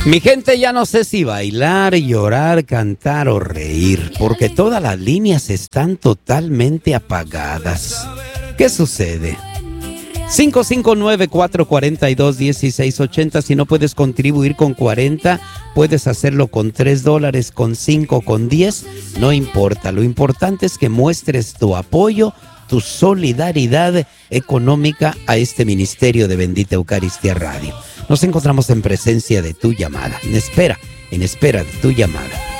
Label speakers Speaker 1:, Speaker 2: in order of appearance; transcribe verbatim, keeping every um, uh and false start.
Speaker 1: Mi gente, ya no sé si bailar, llorar, cantar o reír, porque todas las líneas están totalmente apagadas. ¿Qué sucede? cinco cinco nueve, cuatro cuatro dos, uno seis ocho cero. Si no puedes contribuir con cuarenta, puedes hacerlo con tres dólares, con cinco, con diez. No importa. Lo importante es que muestres tu apoyo, tu solidaridad económica a este ministerio de Bendita Eucaristía Radio. Nos encontramos en presencia de tu llamada. En espera, en espera de tu llamada.